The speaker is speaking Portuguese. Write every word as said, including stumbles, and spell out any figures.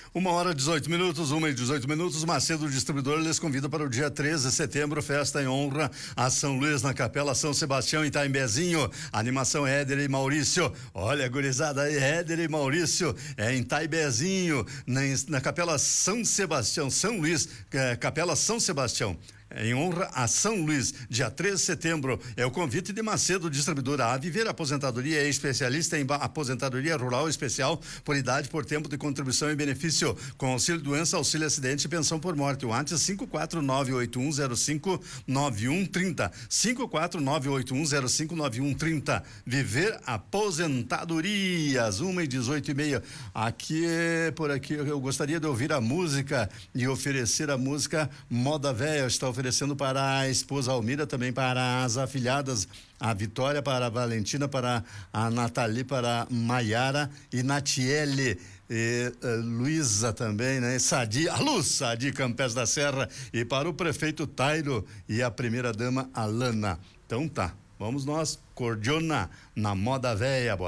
Uma hora e dezoito minutos, uma e dezoito minutos. Macedo Distribuidor lhes convida para o dia treze de setembro, festa em honra a São Luís na Capela São Sebastião, em Itambezinho. Animação Éder e Maurício. Olha, gurizada aí, Éder e Maurício, é em Itambezinho, na, na Capela São Sebastião, São Luís, é, Capela São Sebastião. Em honra a São Luís, dia treze de setembro, é o convite de Macedo Distribuidora. A Viver Aposentadoria é especialista em aposentadoria rural especial por idade, por tempo de contribuição e benefício, com auxílio doença, auxílio acidente e pensão por morte. O antes cinco quatro nove oito um zero cinco nove um três zero, cinco quatro nove oito um zero cinco nove um três zero. Viver Aposentadorias, uma e dezoito e meia. Aqui, por aqui, eu gostaria de ouvir a música e oferecer a música Moda Véia. Está oferecendo para a esposa Almira, também para as afilhadas, a Vitória, para a Valentina, para a Nathalie, para a Maiara e Natiele, e uh, Luísa também, né? Sadi, alô, Sadi Campés da Serra, e para o prefeito Tairo e a primeira dama Alana. Então tá, vamos nós, cordiona na Moda Véia, boa